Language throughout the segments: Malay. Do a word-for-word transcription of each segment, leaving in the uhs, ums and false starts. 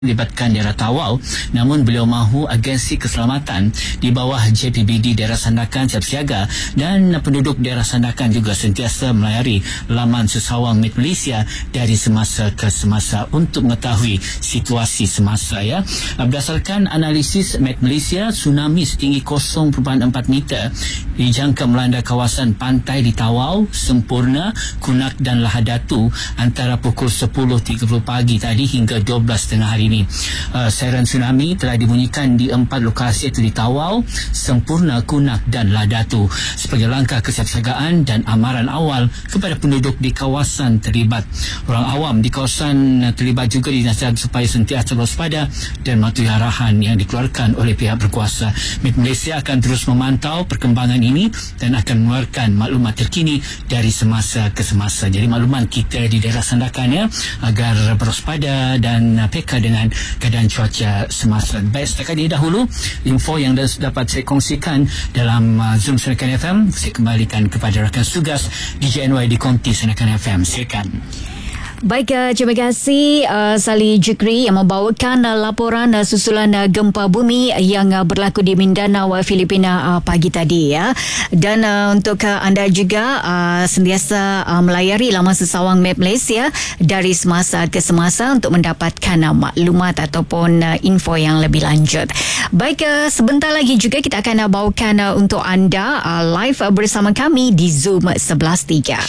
melibatkan daerah Tawau, namun beliau mahu agensi keselamatan di bawah J P B D Daerah Sandakan siap siaga dan penduduk daerah Sandakan juga sentiasa melayari laman Sesawang Met Malaysia dari semasa ke semasa untuk mengetahui situasi semasa ya. Berdasarkan analisis Met Malaysia, tsunami setinggi kosong perpuluhan empat meter dijangka melanda kawasan pantai di Tawau, Sempurna, Kunak dan Lahadatu antara pukul sepuluh tiga puluh pagi tadi hingga dua belas tengah hari ini. Uh, sairan tsunami telah dibunyikan di empat lokasi iaitu di Tawau, Sempurna, Kunak dan Lahadatu sebagai langkah kesiapsiagaan dan amaran awal kepada penduduk di kawasan terlibat. Orang awam di kawasan terlibat juga dinasihatkan supaya sentiasa waspada dan mematuhi arahan yang dikeluarkan oleh pihak berkuasa. Met Malaysia akan terus memantau perkembangan ini dan akan mengeluarkan maklumat terkini dari semasa ke semasa. Jadi maklumat kita di daerah Sandakan ya, agar berwaspada dan peka dengan keadaan cuaca semasa. Baik, setakat ini dahulu info yang dapat saya kongsikan dalam uh, Zoom Sandakan F M. Saya kembalikan kepada rakan tugas D J N Y di Konti Sandakan F M. Silakan. Baik, uh, terima kasih uh, Sali Jukri yang membawakan uh, laporan uh, susulan uh, gempa bumi yang uh, berlaku di Mindanao, uh, Filipina uh, pagi tadi ya. Dan uh, untuk uh, anda juga uh, sentiasa uh, melayari laman Sesawang Map Malaysia dari semasa ke semasa untuk mendapatkan uh, maklumat ataupun uh, info yang lebih lanjut. Baik, uh, sebentar lagi juga kita akan uh, bawakan uh, untuk anda uh, live uh, bersama kami di Zoom sebelas tiga.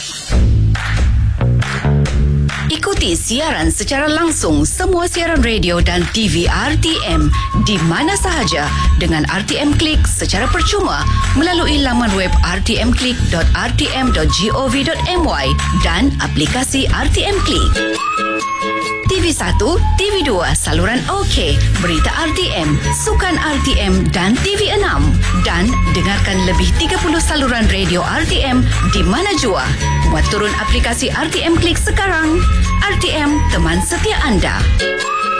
Ikuti siaran secara langsung semua siaran radio dan T V R T M di mana sahaja dengan R T M Click secara percuma melalui laman web r t m click dot r t m dot gov dot my dan aplikasi R T M Click. T V satu, T V dua saluran OK, berita R T M, sukan R T M dan T V enam. Dan dengarkan lebih tiga puluh saluran radio R T M di mana jua. Muat turun aplikasi R T M Click sekarang. R T M, teman setia anda.